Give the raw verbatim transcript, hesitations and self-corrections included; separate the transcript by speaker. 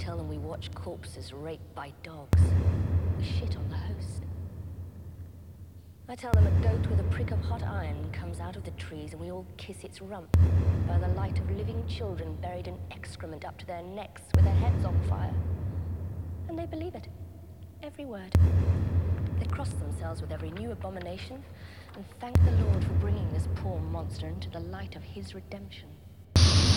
Speaker 1: tell them we watch corpses raped by dogs. We shit on the host. I tell them a goat with a prick of hot iron comes out of the trees and we all kiss its rump by the light of living children buried in excrement up to their necks with their heads on fire. And they believe it. Every word. They cross themselves with every new abomination and thank the Lord for bringing this poor monster into the light of his redemption.